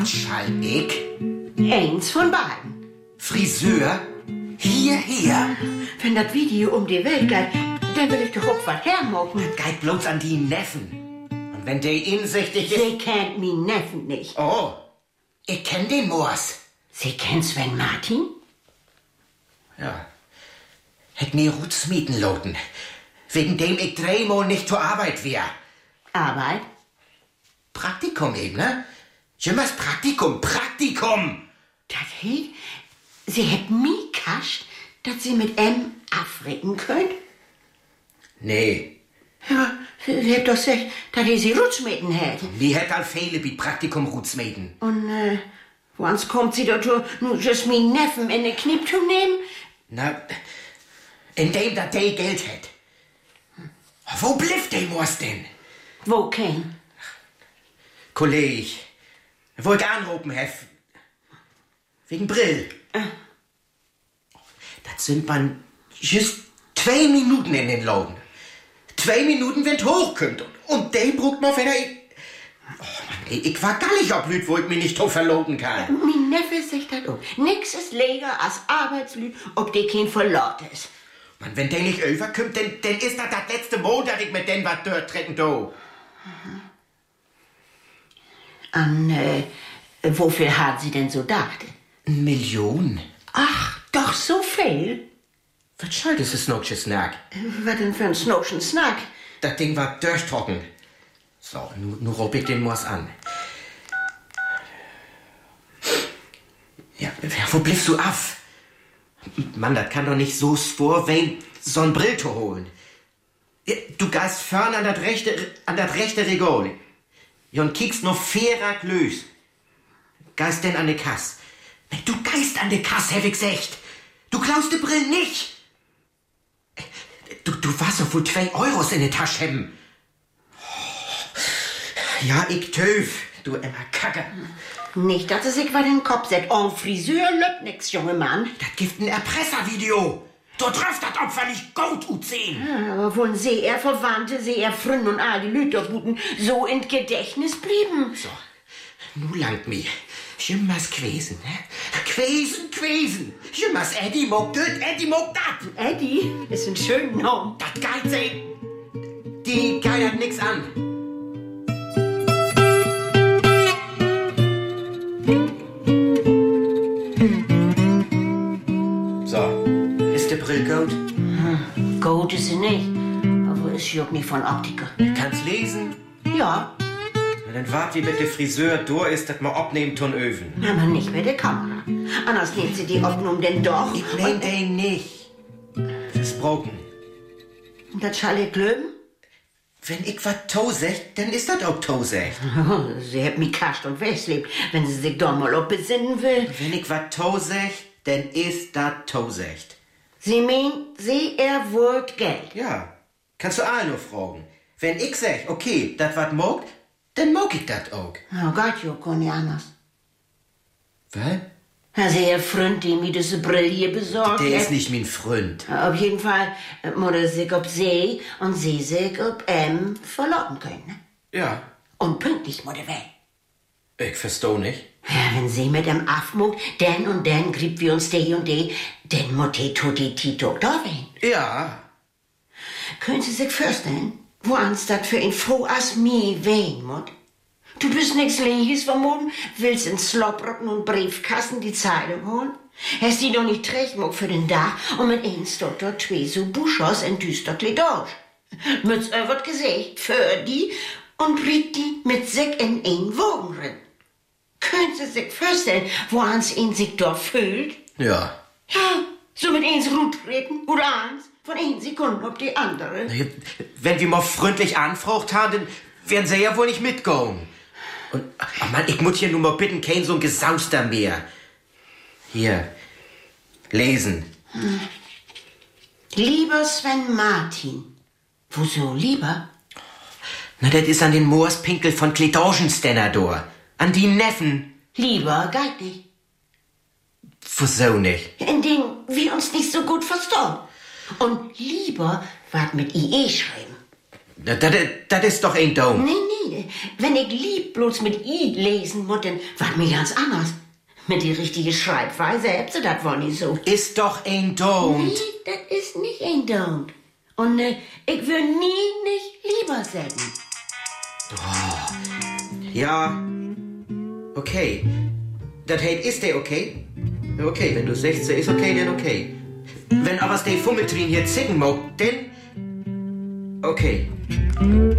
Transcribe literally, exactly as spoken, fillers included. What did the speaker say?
Schall ich? Eins von beiden. Friseur? Hierher? Wenn das Video um die Welt geht, dann will ich doch auch was hermachen. Das geht bloß an die Neffen. Und wenn der insichtig ist... Sie kennt mein Neffen nicht. Oh, ich kenn den Moors. Sie kennt Sven Martin? Ja. Hätt mir Ruts mieten loten. Wegen dem ich dreimal nicht zur Arbeit wär. Arbeit? Praktikum eben, ne? Jimmers Praktikum, Praktikum! Das heißt, Sie hätt mich kascht, dass Sie mit M africken könnt? Nee. Ja, Sie hätt doch gesagt, dass ihr Sie Rutsmeten hätt. Mir hätt all viele wie Praktikum Rutsmeten. Und, äh, woans kommt Sie doch nur just mein Neffen in den Kniep zu nehmen? Na, in dem, dat der Geld hätt. Wo blifft der Moors denn? Wo kein? Kolleg, wollt anrufen, hef. Wegen Brill. Äh. Das sind man just zwei Minuten in den Laden. Zwei Minuten, wenn's hochkommt. Und der brucht noch, wenn er... Oh Mann, ey, ich war gallig ablüt, wo ich mich nicht so verloben kann. Mein Neffe sagt das auch. Nix ist leger als Arbeitslüd, ob die kein Verlot ist. Mann, wenn der nicht überkommt, dann, dann ist das das letzte Mal, dass ich mit den was durchtrecken do. Mhm. An, äh, wofür hat sie denn so dachte? Eine Million? Ach, doch so viel? Was schall das ist Snokchen Snack? Was denn für ein Snokchen Snack? Das Ding war durchtrocken. So, nu, nu rob ich den Moors an. Ja, wo bliffst du auf? Mann, das kann doch nicht so spor, wen so'n Brill zu holen. Ja, du gehst vorn an das rechte, an das rechte Regal. Ja, und kiekst noch vierer lös. Geist denn an de Kass? Du geist an de Kass, hab ich gesagt. Du klaust de Brill nicht. Du, du warst doch wohl zwei Euros in der Tasche haben. Ja, ich töf, du Emma Kacke. Nicht, dass es sich was in den Kopf setzt. En Friseur löbt nix, junge Mann. Das gibt ein Erpresservideo. Dort trifft das Opfer nicht gut u zehn. Ja, aber wollen sie er Verwandte, sie er Freunde und all die Lüterbuten so in Gedächtnis blieben? So, nu langt mi. Jimmers Quesen, ne? Quesen, Quesen. Jimmers Eddie mogt död, Eddie mogt dat. Eddie ist ein schöner Name. Dat geit sie. Die geitert nix an. So, ist der Brill gut? Hm, gut ist sie nicht, aber ist sie auch nicht von Optiker. Kannst lesen? Ja. Na, dann wart wie mit der Friseur durch ist, dass man abnehmen tun öven. Aber nicht mit der Kamera. Anders nimmt sie die Ordnung denn doch. Ich nehm den nicht. Das ist broken. Und das schall ich glöben? Wenn ich was tosech, dann ist das auch tosech. Sie hat mich kascht und weglebt, wenn sie sich doch mal ob besinnen will. Wenn ich was tosech, dann ist das tosech. Sie meint, sie er wollt Geld. Ja, kannst du auch nur fragen. Wenn ich sag, okay, das was mogt, dann mog ich das auch. Oh Gott, jo, kann nicht anders. Was? Also ihr Freund, dem mir diese Brille hier besorgt Der hat. ist nicht mein Freund. Auf jeden Fall äh, muss er sich ob sie und sie sich ob M verlotten können. Ne? Ja. Und pünktlich muss er weg. Ich versteh nicht. Ja, wenn sie mit dem Afmuck, denn und denn griebt wir uns die und die, denn muss die tutti tito da werden. Ja. Können Sie sich vorstellen, wo ans das für ihn froh als mir wehen muss? Du bist nix Leges vermuten, willst in Slopprocken und Briefkasten die Zeitung holen? Hast die doch nicht recht mag für den Dach und mit eins dort dort zwei so Buschos in düster Kleidage. Mütz er wird gesagt, für die und riet die mit sich in ein Wogen rein. Können Sie sich vorstellen, wo ans ihn sich dort fühlt? Ja. Ja, so mit eins Rut treten oder eins von ein Sekunden auf die andere. Wenn wir mal freundlich anfragt haben, dann werden sie ja wohl nicht mitgehen. Und, ach Mann, ich muss hier nur mal bitten, kein so ein Gesauster mehr. Hier, lesen. Hm. Lieber Sven Martin. Woso lieber? Na, das ist an den Moorspinkel von Kledoschenstenner an die Neffen. Lieber geht nicht. Wieso nicht? In denen wir uns nicht so gut verstehen. Und lieber wat mit I E schreiben. Das ist doch ein Dom. Nee, nee, wenn ich lieb bloß mit I lesen muss, dann war mir ganz anders. Mit die richtige Schreibweise habt ihr das wohl nicht so. Ist doch ein Dom. Nee, das ist nicht ein Dom. Und äh, ich will nie nicht lieber sagen. Oh. Ja, okay. Das heißt, ist der okay? Okay, wenn du sechzehn ist okay, dann okay. Wenn aber der Fummeltrin hier zicken mag, dann okay.